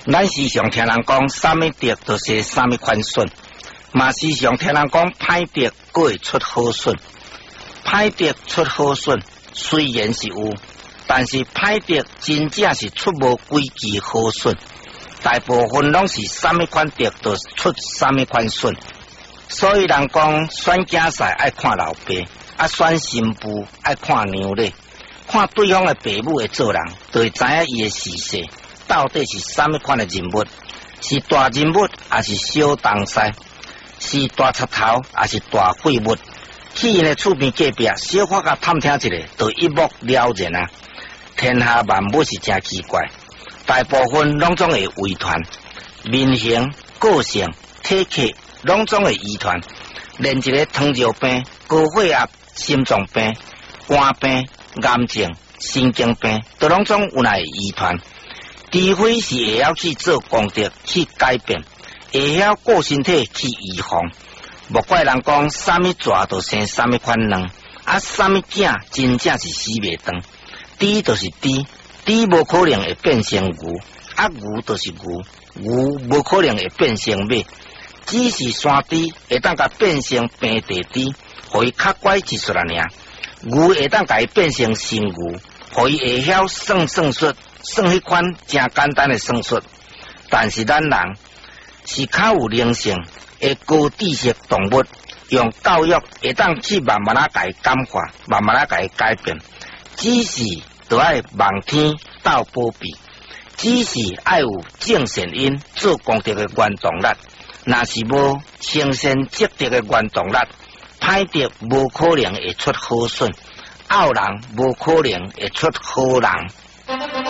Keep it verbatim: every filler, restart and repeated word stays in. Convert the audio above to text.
咱时常听人讲，啥物得就是啥物宽顺，嘛时常听人讲，歹得佫会出好顺。歹得出好顺，虽然是有，但是歹得真正是出无几支好顺。大部分拢是啥物款得就出啥物款顺。所以人讲选囝婿爱看老爸，啊选新妇爱看娘咧，看对方的爸母的做人，就会知影伊的事势到底是啥物款的人物，是大人物还是小东西，是大贼头还是大废物。去因的厝边隔壁小可甲探听一下，就一目了然啊！天下万物是真奇怪，大部分拢总会遗传，面型、个性、体格拢总会遗传，连一个糖尿病、高血压、心脏病、肝病、癌症、神经病，都拢总有来遗传。除非是会晓去做功德去改变，会晓顾身体去预防。莫怪人讲，啥物蛇就生啥物款卵，啊，啥物囝真正是死袂长。猪就是猪，猪无可能会变成牛，啊，牛就是牛，牛无可能会变成马。只是山猪会当甲变成平地猪，互伊较乖一撮啦尔。牛会当甲伊变成新牛，互伊会晓算算术，算迄款真简单的算术。但是咱人是较有灵性。会高知识动物，用教育会当去慢慢啊甲伊感化，慢慢啊甲伊改变。只是就爱望天斗保庇，只是爱有正善因做功德的原动力。若是无清善积德的原动力，歹德无可能会出好顺，恶人无可能会出好人。